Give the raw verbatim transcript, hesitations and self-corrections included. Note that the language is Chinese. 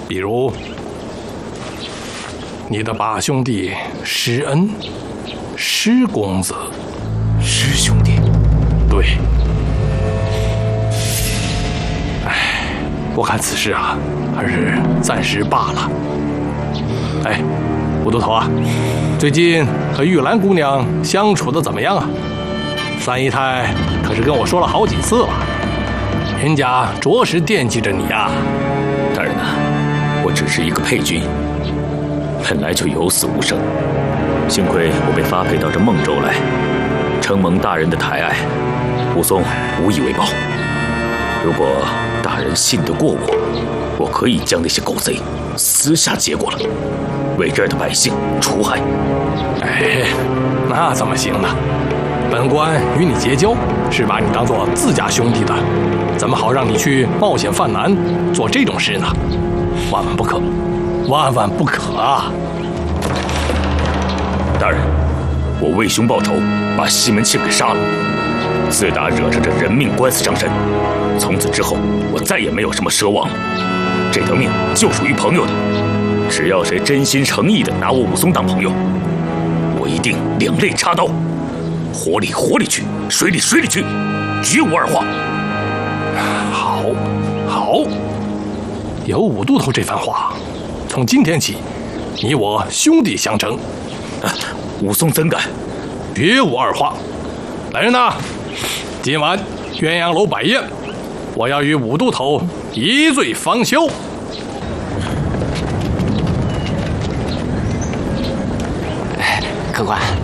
比如你的八兄弟施恩、施公子。 施兄弟？ 对。哎，我看此事啊，还是暂时罢了。哎，武都头啊，最近和玉兰姑娘相处的怎么样啊？三姨太可是跟我说了好几次了，人家着实惦记着你啊。 大人啊，我只是一个配军，本来就有死无生，幸亏我被发配到这孟州来，承蒙大人的抬爱，武松无以为报。如果大人信得过我，我可以将那些狗贼私下结果了，为这儿的百姓除害。 哎，那怎么行呢？本官与你结交，是把你当做自家兄弟的，怎么好让你去冒险犯难，做这种事呢？万万不可，万万不可啊！ 大人，我为兄报仇，把西门庆给杀了。自打惹上这人命官司上身，从此之后，我再也没有什么奢望了。这条命就属于朋友的，只要谁真心诚意的拿我武松当朋友，我一定两肋插刀，火里火里去，水里水里去，绝无二话。 好，好，有武都头这番话，从今天起，你我兄弟相称。 啊，武松怎敢？ 绝无二话。来人呐，今晚鸳鸯楼摆宴，我要与武都头一醉方休。 客官，